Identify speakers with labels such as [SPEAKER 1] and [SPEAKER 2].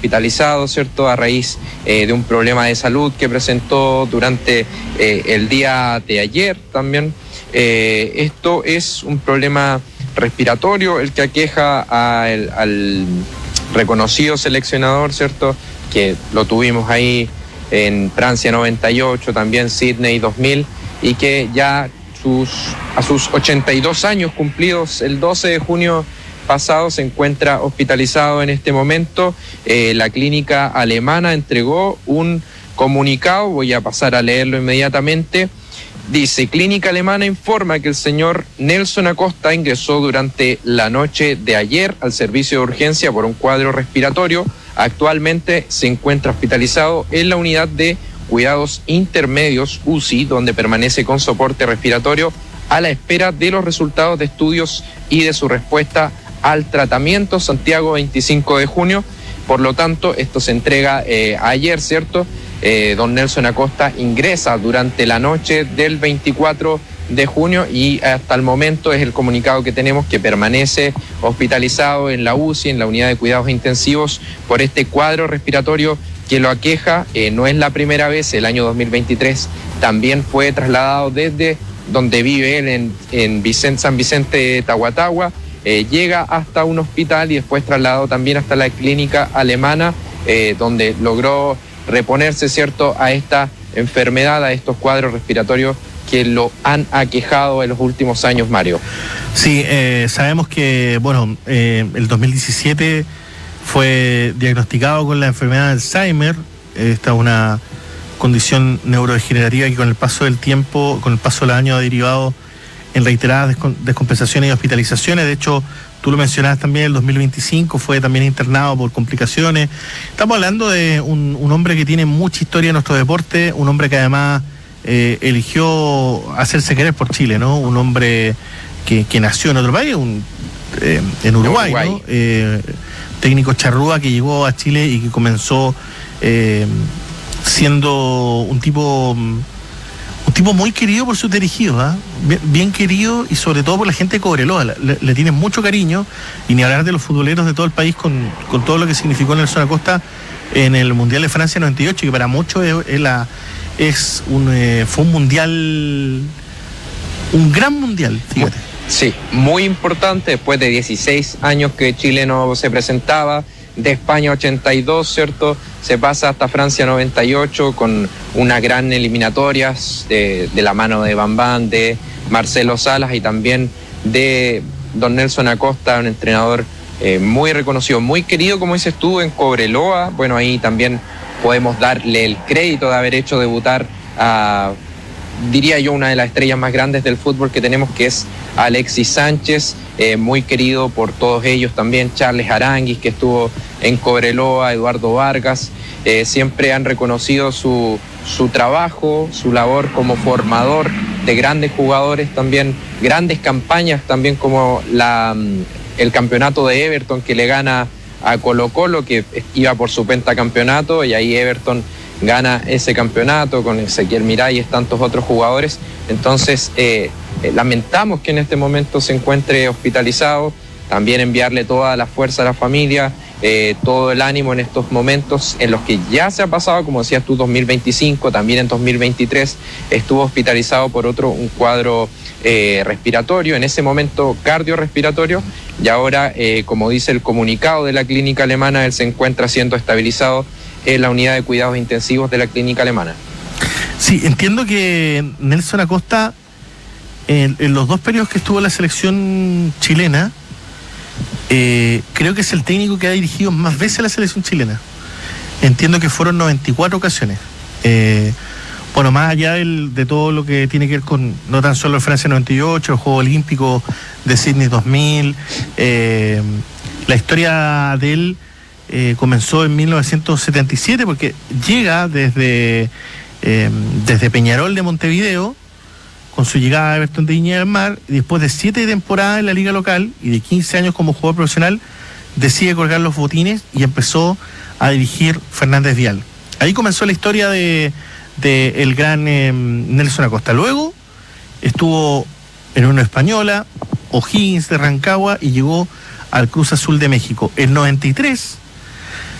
[SPEAKER 1] hospitalizado, ¿cierto?, a raíz de un problema de salud que presentó durante el día de ayer también. Esto es un problema respiratorio el que aqueja al reconocido seleccionador, ¿cierto?, que lo tuvimos ahí en Francia 98, también Sydney 2000, y que ya a sus 82 años cumplidos el 12 de junio pasado se encuentra hospitalizado en este momento. La clínica alemana entregó un comunicado, voy a pasar a leerlo inmediatamente. Dice: Clínica Alemana informa que el señor Nelson Acosta ingresó durante la noche de ayer al servicio de urgencia por un cuadro respiratorio. Actualmente se encuentra hospitalizado en la unidad de cuidados intermedios UCI, donde permanece con soporte respiratorio a la espera de los resultados de estudios y de su respuesta al tratamiento. Santiago, 25 de junio. Por lo tanto, esto se entrega ayer, ¿cierto? Don Nelson Acosta ingresa durante la noche del 24 de junio y hasta el momento es el comunicado que tenemos, que permanece hospitalizado en la UCI, en la unidad de cuidados intensivos, por este cuadro respiratorio que lo aqueja. No es la primera vez. El año 2023 también fue trasladado desde donde vive él en San Vicente Tahuatahua, llega hasta un hospital y después trasladado también hasta la clínica alemana, donde logró reponerse, ¿cierto?, a esta enfermedad, a estos cuadros respiratorios que lo han aquejado en los últimos años, Mario.
[SPEAKER 2] Sí, sabemos que, bueno, el 2017 fue diagnosticado con la enfermedad de Alzheimer. Esta es una condición neurodegenerativa que con el paso del tiempo, con el paso del año, ha derivado en reiteradas descompensaciones y hospitalizaciones. De hecho, tú lo mencionabas también, el 2025 fue también internado por complicaciones. Estamos hablando de un hombre que tiene mucha historia en nuestro deporte, un hombre que además eligió hacerse querer por Chile, ¿no? Un hombre que nació en otro país, en Uruguay, ¿no? Técnico charrúa que llegó a Chile y que comenzó siendo un tipo muy querido por sus dirigidos, bien querido, y sobre todo por la gente de Cobreloa. Le tienen mucho cariño, y ni hablar de los futboleros de todo el país con todo lo que significó Nelson Acosta en el Mundial de Francia 98, que para muchos fue un mundial, un gran mundial, fíjate.
[SPEAKER 1] Sí, muy importante, después de 16 años que Chile no se presentaba. De España 82, ¿cierto? Se pasa hasta Francia 98 con una gran eliminatoria de la mano de Bambán, de Marcelo Salas y también de don Nelson Acosta, un entrenador muy reconocido, muy querido, como dices tú, en Cobreloa. Bueno, ahí también podemos darle el crédito de haber hecho debutar a, diría yo, una de las estrellas más grandes del fútbol que tenemos, que es Alexis Sánchez, muy querido por todos ellos también. Charles Aranguis, que estuvo en Cobreloa, Eduardo Vargas, siempre han reconocido su trabajo, su labor como formador de grandes jugadores, también grandes campañas, también como el campeonato de Everton, que le gana a Colo-Colo, que iba por su pentacampeonato, y ahí Everton gana ese campeonato con Ezequiel Miralles, tantos otros jugadores. Entonces, lamentamos que en este momento se encuentre hospitalizado. También enviarle toda la fuerza a la familia, todo el ánimo en estos momentos en los que ya se ha pasado, como decías tú, 2025, también en 2023 estuvo hospitalizado por un cuadro respiratorio, en ese momento cardiorrespiratorio, y ahora, como dice el comunicado de la clínica alemana, él se encuentra siendo estabilizado en la unidad de cuidados intensivos de la clínica alemana.
[SPEAKER 2] Sí, entiendo que Nelson Acosta, en los 2 periodos que estuvo en la selección chilena, creo que es el técnico que ha dirigido más veces a la selección chilena. Entiendo que fueron 94 ocasiones. Bueno, más allá de todo lo que tiene que ver con no tan solo Francia 98, el Juego Olímpico de Sydney 2000, la historia de él comenzó en 1977, porque llega desde Peñarol de Montevideo, con su llegada a Everton de Viña del Mar, y después de 7 temporadas en la liga local y de 15 años como jugador profesional, decide colgar los botines y empezó a dirigir Fernández Vial. Ahí comenzó la historia de el gran Nelson Acosta. Luego estuvo en Unión Española, O'Higgins de Rancagua, y llegó al Cruz Azul de México. En 93